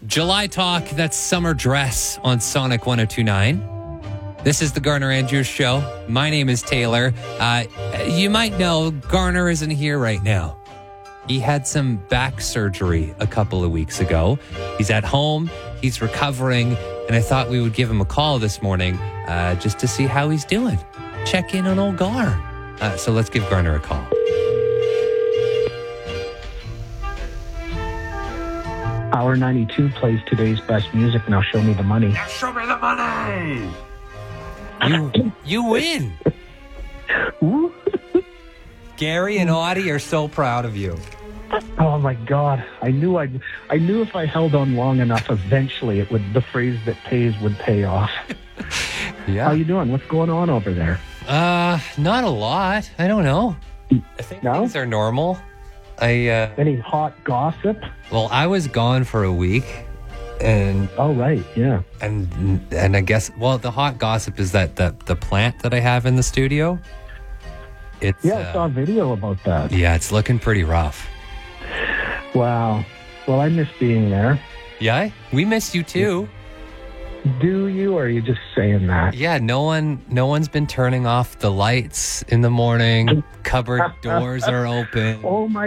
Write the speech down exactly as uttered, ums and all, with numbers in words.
July Talk, that's Summer Dress on Sonic one oh two point nine. This is the Garner Andrews Show. My name is Taylor. Uh, you might know Garner isn't here right now. He had some back surgery a couple of weeks ago. He's at home. He's recovering. And I thought we would give him a call this morning uh, just to see how he's doing. Check in on old Gar. Uh, so let's give Garner a call. Hour ninety-two plays today's best music. Now show me the money. Now show me the money. You, you win. Gary and Audie are so proud of you. Oh my God! I knew I, I knew if I held on long enough, eventually it would. The phrase that pays would pay off. Yeah. How you doing? What's going on over there? Uh, not a lot. I don't know. I think No? things are normal. I uh, Any hot gossip? well, I was gone for a week, and Oh right, yeah. and and I guess well, the hot gossip is that the the plant that I have in the studio. It's Yeah, I uh, saw a video about that. yeah, it's looking pretty rough. Wow. Well, I miss being there. Yeah, we miss you too. Do you, or are you just saying that? Yeah, no one, no one's been turning off the lights in the morning. Cupboard doors are open. Oh my